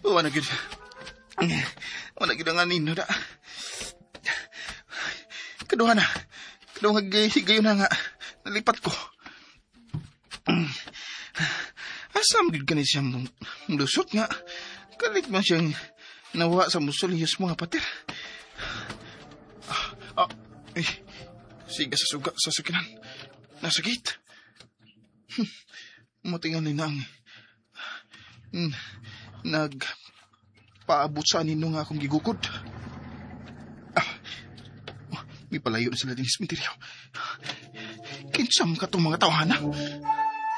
Wala gid. Wala gid nga nino da. Kaduha na. Kaduha gayon na nga. Nalipat ko. Asam gid kani siyang lusot nga. Kalit man siyang nawa sa musuliyos mga patir. Siga sa suga sa sakinan. Nasa gate. Matingan ni nang nagpaabot sa anino nga akong gigukod. May palayo na sila din sa cemeteryo. Kinsam ka itong mga tawhana.